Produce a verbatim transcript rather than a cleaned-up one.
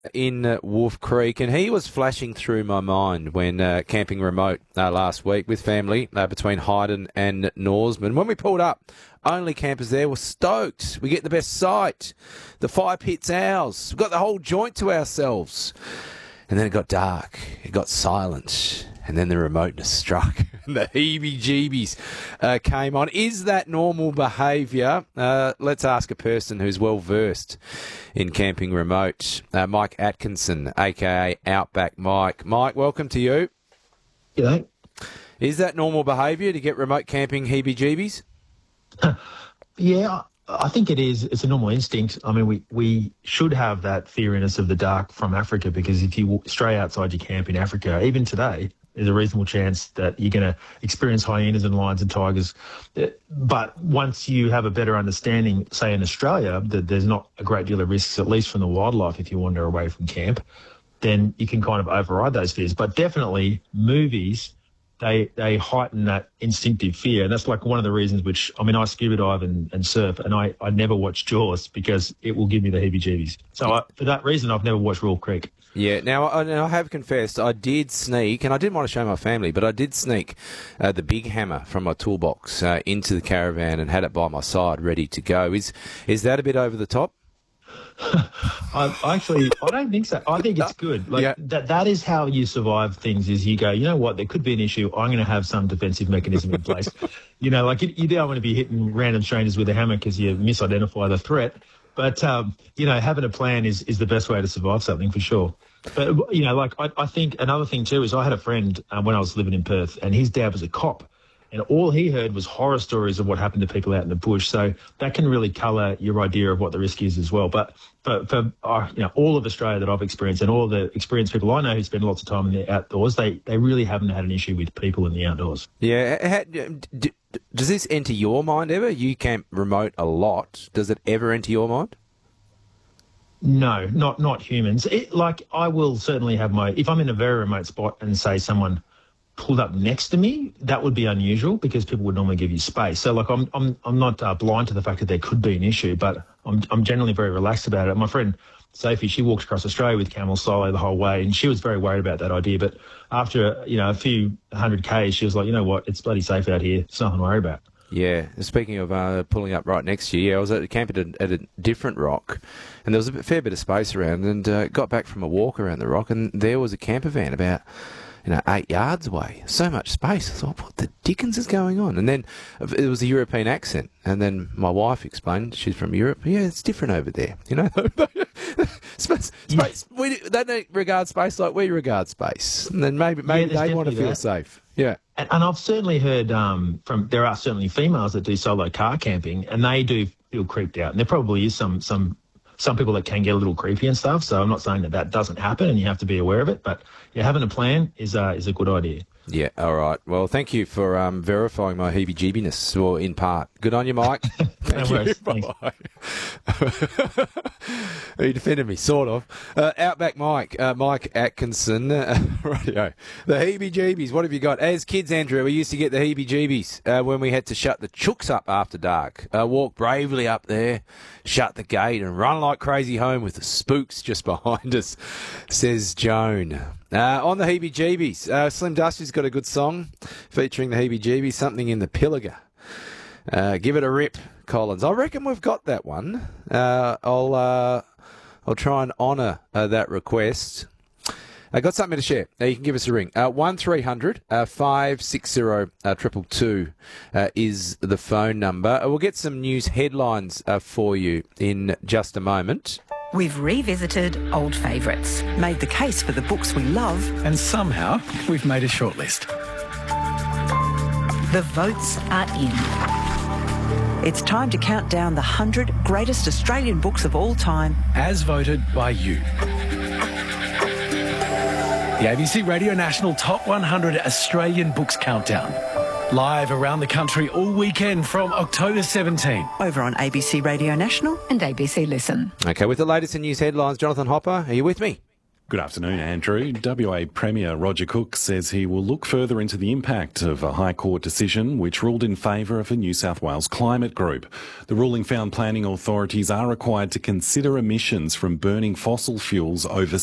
in uh, Wolf Creek, and he was flashing through my mind when uh, camping remote uh, last week with family uh, between Hyden and Norseman. When we pulled up, only campers there were stoked. We get the best sight. The fire pit's ours. We've got the whole joint to ourselves. And then it got dark. It got silent. And then the remoteness struck. The heebie-jeebies uh, came on. Is that normal behaviour? Uh, let's ask a person who's well-versed in camping remote. Uh, Mike Atkinson, a k a. Outback Mike. Mike, welcome to you. G'day. Is that normal behaviour to get remote camping heebie-jeebies? Yeah, I think it is. It's a normal instinct. I mean, we, we should have that feariness of the dark from Africa, because if you stray outside your camp in Africa, even today, there's a reasonable chance that you're going to experience hyenas and lions and tigers. But once you have a better understanding, say in Australia, that there's not a great deal of risks, at least from the wildlife, if you wander away from camp, then you can kind of override those fears. But definitely movies, they they heighten that instinctive fear. And that's like one of the reasons which, I mean, I scuba dive and, and surf, and I, I never watch Jaws because it will give me the heebie-jeebies. So I, for that reason, I've never watched Wolf Creek. Yeah, now I, now I have confessed I did sneak, and I didn't want to show my family, but I did sneak uh, the big hammer from my toolbox uh, into the caravan and had it by my side ready to go. Is is that a bit over the top? I actually, I don't think so. I think it's good. Like Yeah. that, that is how you survive things, is you go, you know what, there could be an issue. I'm going to have some defensive mechanism in place. You know, like you, you don't want to be hitting random strangers with a hammer because you misidentify the threat. But, um, you know, having a plan is, is the best way to survive something for sure. But, you know, like I, I think another thing too is I had a friend um, when I was living in Perth, and his dad was a cop. And all he heard was horror stories of what happened to people out in the bush. So that can really colour your idea of what the risk is as well. But for, for uh, you know, all of Australia that I've experienced, and all the experienced people I know who spend lots of time in the outdoors, they, they really haven't had an issue with people in the outdoors. Yeah. How, d- does this enter your mind ever? You camp remote a lot. Does it ever enter your mind? No, not not humans. It, like I will certainly have my, if I'm in a very remote spot and say someone pulled up next to me, that would be unusual because people would normally give you space. So like I'm I'm I'm not uh, blind to the fact that there could be an issue, but I'm I'm generally very relaxed about it. My friend Sophie, she walked across Australia with camel solo the whole way, and she was very worried about that idea. But after you know a few hundred k's, she was like, you know what, it's bloody safe out here. It's nothing to worry about. Yeah. Speaking of uh, pulling up right next to you, yeah, I was at a camp at a, at a different rock, and there was a fair bit of space around, and uh, got back from a walk around the rock, and there was a camper van about, you know, eight yards away. So much space. I thought, what the dickens is going on? And then it was a European accent, and then my wife explained, she's from Europe. Yeah, it's different over there, you know. space, space, we, they don't regard space like we regard space, and then maybe maybe Yeah, they want to feel that. safe. Yeah. And, and I've certainly heard um, from, there are certainly females that do solo car camping, and they do feel creeped out. And there probably is some some some people that can get a little creepy and stuff. So I'm not saying that that doesn't happen and you have to be aware of it. But yeah, having a plan is uh, is a good idea. Yeah, all right. Well, thank you for um, verifying my heebie-jeebiness, or in part. Good on you, Mike. Thank No you. worries. Thanks. Bye-bye. He defended me, sort of. Uh, Outback Mike, uh, Mike Atkinson, uh, radio. The heebie-jeebies, what have you got? As kids, Andrew, we used to get the heebie-jeebies uh, when we had to shut the chooks up after dark. Uh, walk bravely up there, shut the gate, and run like crazy home with the spooks just behind us, says Joan. Uh, on the heebie-jeebies, uh, Slim Dusty's got a good song featuring the heebie-jeebies, Something in the Pilliga. Uh, give it a rip, Collins. I reckon we've got that one. Uh, I'll uh, I'll try and honour uh, that request. I got something to share. Uh, you can give us a ring. Uh, one three hundred five six zero two two two uh, is the phone number. Uh, we'll get some news headlines uh, for you in just a moment. We've revisited old favourites, made the case for the books we love, And somehow, we've made a shortlist. the votes are in. It's time to count down the one hundred greatest Australian books of all time. As voted by you. The A B C Radio National Top one hundred Australian Books Countdown. Live around the country all weekend from October seventeenth. Over on A B C Radio National and A B C Listen. Okay, with the latest in news headlines, Jonathan Hopper, are you with me? Good afternoon, Andrew. W A Premier Roger Cook says he will look further into the impact of a High Court decision which ruled in favour of a New South Wales climate group. The ruling found planning authorities are required to consider emissions from burning fossil fuels over